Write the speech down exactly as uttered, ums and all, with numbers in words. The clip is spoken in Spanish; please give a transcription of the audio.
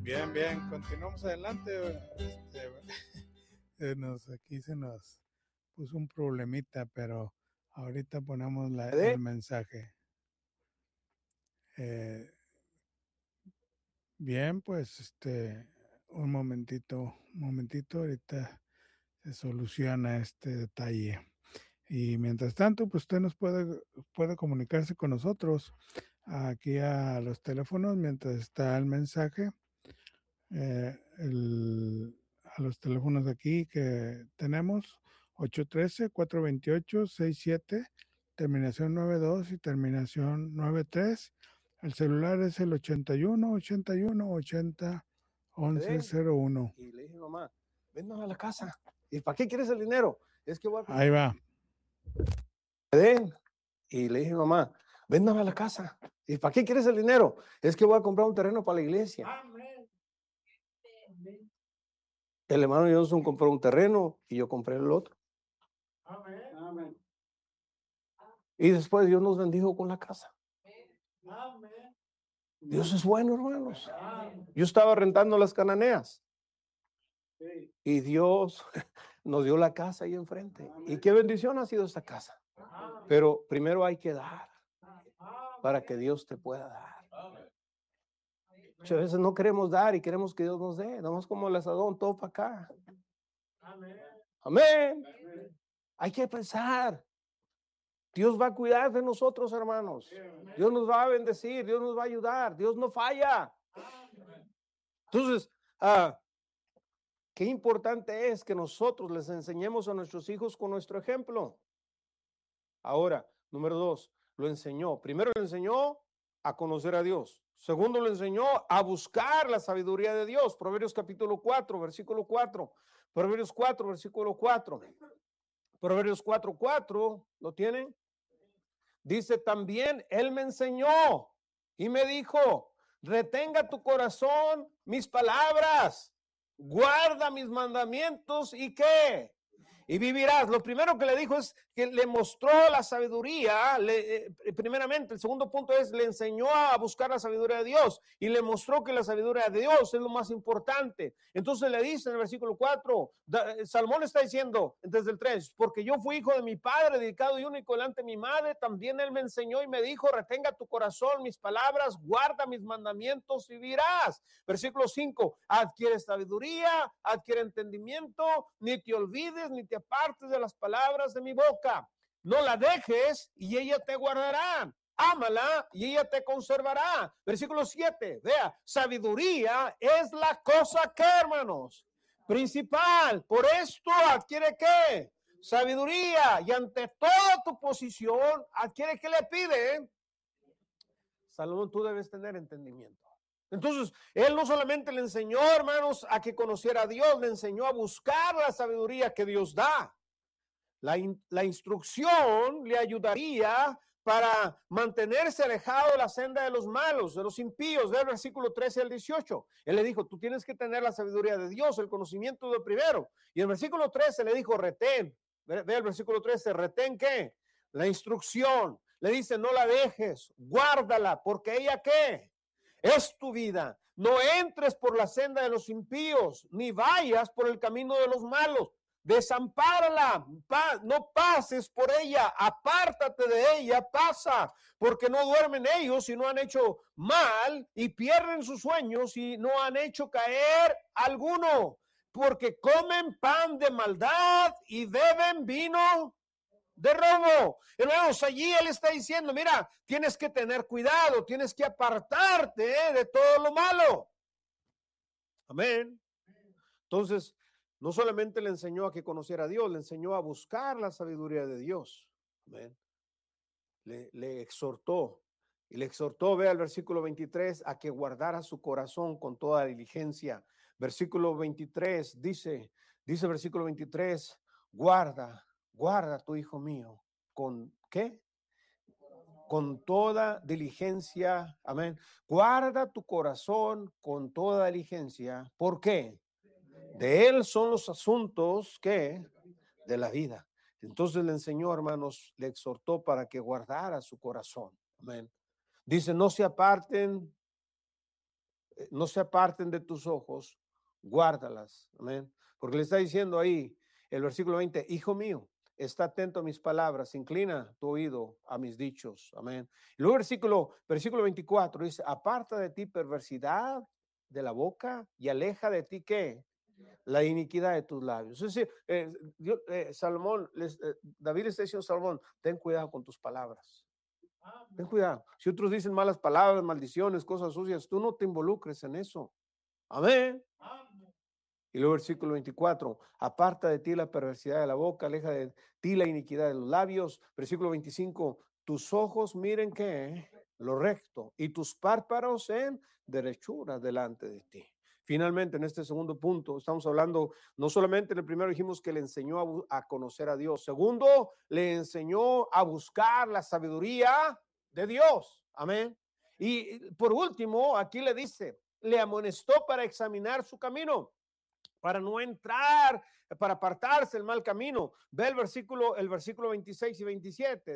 Bien, bien, continuamos adelante. Este, nos, aquí se nos puso un problemita, pero ahorita ponemos la, el mensaje. Eh, bien, pues este, un momentito, un momentito, ahorita se soluciona este detalle. Y mientras tanto, pues usted nos puede, puede comunicarse con nosotros aquí a los teléfonos mientras está el mensaje. Eh, el, a los teléfonos aquí que tenemos, ocho uno tres, cuatro dos ocho, seis siete, terminación nueve dos y terminación nueve tres. El celular es el ochenta y uno, ochenta y uno, ochenta, once cero uno. Y le dije, mamá, vénnos a la casa. ¿Y para qué quieres el dinero? Es que voy a... Ahí va. Y le dije, mamá, vénnos a la casa. ¿Y para qué quieres el dinero? Es que voy a comprar un terreno para la iglesia. Amén. El hermano Johnson compró un terreno y yo compré el otro. Amén. Amén. Y después Dios nos bendijo con la casa. Amén. Dios es bueno, hermanos. Amén. Yo estaba rentando las cananeas. Sí. Y Dios nos dio la casa ahí enfrente. Amén. Y qué bendición ha sido esta casa. Amén. Pero primero hay que dar para que Dios te pueda dar. Amén. Muchas veces no queremos dar y queremos que Dios nos dé. Nomás como el asadón, todo para acá. Amén. Amén. Amén. Hay que pensar. Dios va a cuidar de nosotros, hermanos. Dios nos va a bendecir. Dios nos va a ayudar. Dios no falla. Entonces, ah, qué importante es que nosotros les enseñemos a nuestros hijos con nuestro ejemplo. Ahora, número dos, lo enseñó. Primero lo enseñó a conocer a Dios. Segundo, lo enseñó a buscar la sabiduría de Dios. Proverbios capítulo cuatro, versículo cuatro. Proverbios cuatro, versículo cuatro. Proverbios cuatro, cuatro. ¿Lo tienen? Dice también, Él me enseñó y me dijo, retenga tu corazón mis palabras, guarda mis mandamientos y ¿qué? Y vivirás. Lo primero que le dijo es que le mostró la sabiduría, le, eh, primeramente. El segundo punto es, le enseñó a buscar la sabiduría de Dios y le mostró que la sabiduría de Dios es lo más importante. Entonces le dice en el versículo cuatro, da, Salmón está diciendo desde el tres, porque yo fui hijo de mi padre, dedicado y único delante de mi madre, también él me enseñó y me dijo, retenga tu corazón mis palabras, guarda mis mandamientos y vivirás. Versículo cinco, adquiere sabiduría, adquiere entendimiento, ni te olvides, ni te apartes de las palabras de mi boca. No la dejes y ella te guardará. Ámala y ella te conservará. Versículo siete, vea, sabiduría es la cosa que, hermanos, principal. Por esto adquiere ¿qué? Sabiduría. Y ante toda tu posición adquiere ¿qué le pide? Salomón, tú debes tener entendimiento. Entonces, él no solamente le enseñó, hermanos, a que conociera a Dios, le enseñó a buscar la sabiduría que Dios da. La, in, la instrucción le ayudaría para mantenerse alejado de la senda de los malos, de los impíos, del versículo trece al dieciocho. Él le dijo, tú tienes que tener la sabiduría de Dios, el conocimiento de primero. Y el versículo trece le dijo, retén. Ve, ve el versículo trece, retén ¿qué? La instrucción. Le dice, no la dejes, guárdala, porque ella ¿qué? Es tu vida. No entres por la senda de los impíos, ni vayas por el camino de los malos. Desampárala, pa, no pases por ella, apártate de ella, pasa, porque no duermen ellos si no han hecho mal y pierden sus sueños y no han hecho caer alguno, porque comen pan de maldad y beben vino de robo. Hermanos, allí él está diciendo, mira, tienes que tener cuidado, tienes que apartarte de todo lo malo. Amén. Entonces, no solamente le enseñó a que conociera a Dios, le enseñó a buscar la sabiduría de Dios. Amén. Le, le exhortó. Y le exhortó, vea el versículo veintitrés, a que guardara su corazón con toda diligencia. Versículo veintitrés dice, dice el versículo veintitrés, guarda, guarda tu hijo mío. ¿Con qué? Con toda diligencia. Amén. Guarda tu corazón con toda diligencia. ¿Por qué? De él son los asuntos que de la vida. Entonces le enseñó, hermanos, le exhortó para que guardara su corazón. Amén. Dice, no se aparten no se aparten de tus ojos, guárdalas. Amén. Porque le está diciendo ahí, el versículo veinte, hijo mío, está atento a mis palabras, inclina tu oído a mis dichos. Amén. Y luego versículo, versículo veinticuatro dice, aparta de ti perversidad de la boca y aleja de ti, ¿qué? La iniquidad de tus labios. Es decir, eh, Dios, eh, Salomón, les, eh, David le está diciendo a Salomón, ten cuidado con tus palabras. Ten cuidado. Si otros dicen malas palabras, maldiciones, cosas sucias, tú no te involucres en eso. Amén. Amén. Y luego versículo veinticuatro, aparta de ti la perversidad de la boca, aleja de ti la iniquidad de los labios. Versículo veinticinco, tus ojos miren que lo recto y tus párpados en derechura delante de ti. Finalmente, en este segundo punto, estamos hablando, no solamente en el primero dijimos que le enseñó a, a conocer a Dios. Segundo, le enseñó a buscar la sabiduría de Dios. Amén. Y por último, aquí le dice, le amonestó para examinar su camino, para no entrar, para apartarse el mal camino. Ve el versículo, el versículo veintiséis y veintisiete.